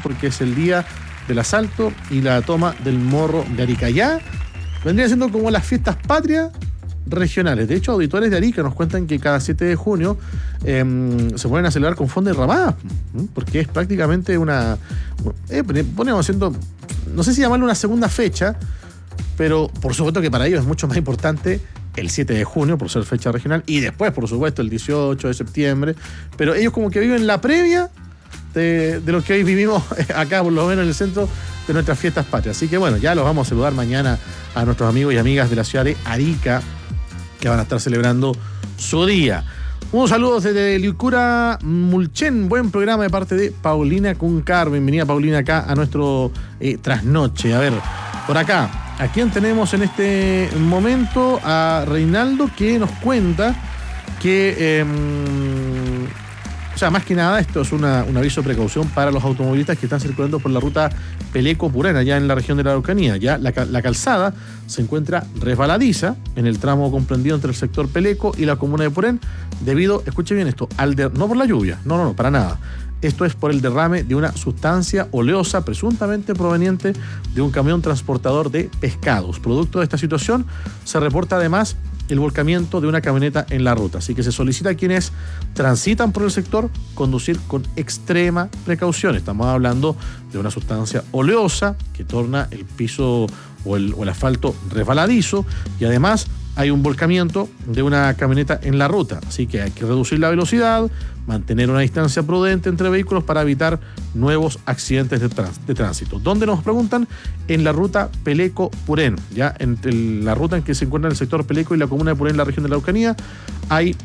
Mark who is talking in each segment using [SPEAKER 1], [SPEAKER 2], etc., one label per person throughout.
[SPEAKER 1] porque es el día del asalto y la toma del Morro de Arica. Ya vendría siendo como las fiestas patrias regionales. De hecho, auditores de Arica nos cuentan que cada 7 de junio se pueden a celebrar con fonda y ramada, porque es prácticamente una... ponemos haciendo, no sé si llamarlo una segunda fecha, pero por supuesto que para ellos es mucho más importante el 7 de junio, por ser fecha regional, y después, por supuesto, el 18 de septiembre, pero ellos como que viven la previa de lo que hoy vivimos acá, por lo menos en el centro de nuestras fiestas patrias. Así que bueno, ya los vamos a saludar mañana a nuestros amigos y amigas de la ciudad de Arica, que van a estar celebrando su día. Un saludo desde Licura Mulchen, buen programa de parte de Paulina Cuncar. Bienvenida, Paulina, acá a nuestro trasnoche. A ver, por acá, ¿a quién tenemos en este momento? A Reinaldo, que nos cuenta que... o sea, más que nada, esto es un aviso de precaución para los automovilistas que están circulando por la ruta Peleco-Purén, allá en la región de la Araucanía. Ya la calzada se encuentra resbaladiza en el tramo comprendido entre el sector Peleco y la comuna de Purén, debido, escuche bien esto, no por la lluvia, no, para nada. Esto es por el derrame de una sustancia oleosa presuntamente proveniente de un camión transportador de pescados. Producto de esta situación, se reporta además el volcamiento de una camioneta en la ruta. Así que se solicita a quienes transitan por el sector conducir con extrema precaución. Estamos hablando de una sustancia oleosa que torna el piso o el asfalto resbaladizo, y además hay un volcamiento de una camioneta en la ruta. Así que hay que reducir la velocidad, mantener una distancia prudente entre vehículos para evitar nuevos accidentes de tránsito. ¿Dónde nos preguntan? En la ruta Peleco-Purén. Ya entre la ruta en que se encuentra el sector Peleco y la comuna de Purén, en la región de la Araucanía, hay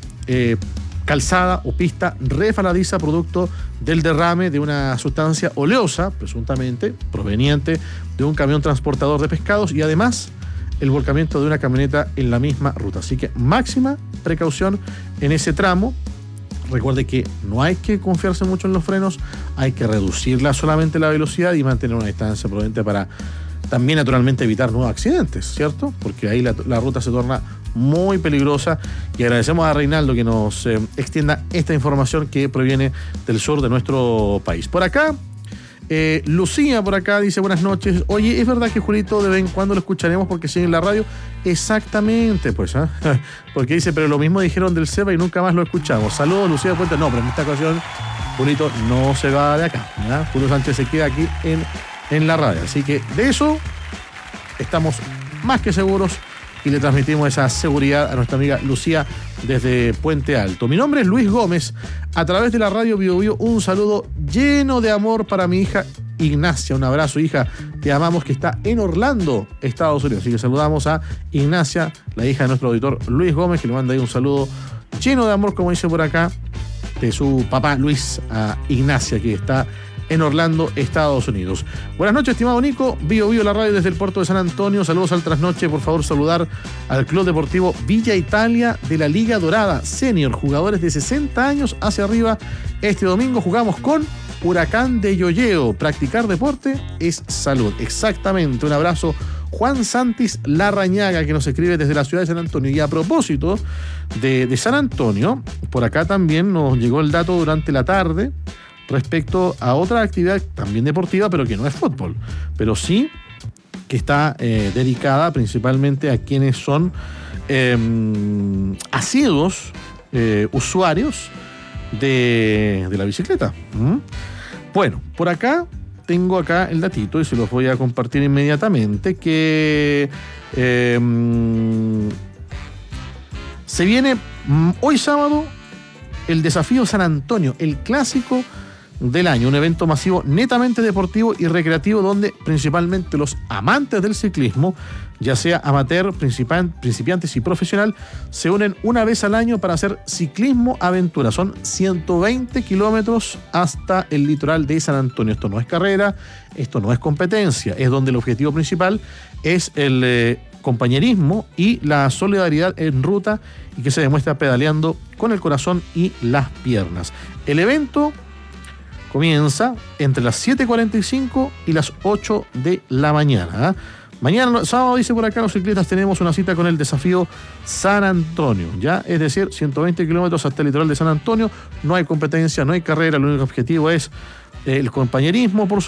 [SPEAKER 1] calzada o pista resbaladiza producto del derrame de una sustancia oleosa, presuntamente proveniente de un camión transportador de pescados, y además el volcamiento de una camioneta en la misma ruta. Así que máxima precaución en ese tramo. Recuerde que no hay que confiarse mucho en los frenos, hay que reducirla solamente la velocidad y mantener una distancia prudente para también naturalmente evitar nuevos accidentes, ¿cierto? Porque ahí la ruta se torna muy peligrosa, y agradecemos a Reinaldo que nos extienda esta información que proviene del sur de nuestro país. Por acá, Lucía por acá dice: buenas noches. Oye, ¿es verdad que Julito de vez en cuando lo escucharemos porque sigue en la radio? Exactamente, pues, ¿eh? Porque dice, pero lo mismo dijeron del Seba y nunca más lo escuchamos. Saludos, Lucía de Puente. No, pero en esta ocasión Julito no se va de acá, ¿ya? Julio Sánchez se queda aquí en la radio. Así que de eso estamos más que seguros, y le transmitimos esa seguridad a nuestra amiga Lucía desde Puente Alto. Mi nombre es Luis Gómez. A través de la radio Bio Bio, un saludo lleno de amor para mi hija Ignacia. Un abrazo, hija, te amamos, que está en Orlando, Estados Unidos. Así que saludamos a Ignacia, la hija de nuestro auditor Luis Gómez, que le manda ahí un saludo lleno de amor, como dice por acá, de su papá Luis a Ignacia, que está en Orlando, Estados Unidos. Buenas noches, estimado Nico. Bio Bio, la radio desde el puerto de San Antonio. Saludos al trasnoche. Por favor, saludar al Club Deportivo Villa Italia de la Liga Dorada Senior. Jugadores de 60 años hacia arriba. Este domingo jugamos con Huracán de Yoyeo. Practicar deporte es salud. Exactamente. Un abrazo, Juan Santis Larrañaga, que nos escribe desde la ciudad de San Antonio. Y a propósito de San Antonio, por acá también nos llegó el dato durante la tarde respecto a otra actividad también deportiva, pero que no es fútbol, pero sí que está dedicada principalmente a quienes son asiduos usuarios de la bicicleta. Bueno, por acá tengo el datito y se los voy a compartir inmediatamente, que se viene hoy sábado el Desafío San Antonio, el clásico del año, un evento masivo netamente deportivo y recreativo donde principalmente los amantes del ciclismo, ya sea amateur, principiantes y profesional, se unen una vez al año para hacer ciclismo aventura. Son 120 kilómetros hasta el litoral de San Antonio. Esto no es carrera, esto no es competencia, es donde el objetivo principal es el compañerismo y la solidaridad en ruta, y que se demuestra pedaleando con el corazón y las piernas. El evento comienza entre las 7:45 y las 8 de la mañana. Mañana, sábado, dice por acá, los ciclistas tenemos una cita con el Desafío San Antonio, ¿ya? Es decir, 120 kilómetros hasta el litoral de San Antonio. No hay competencia, no hay carrera, el único objetivo es el compañerismo, por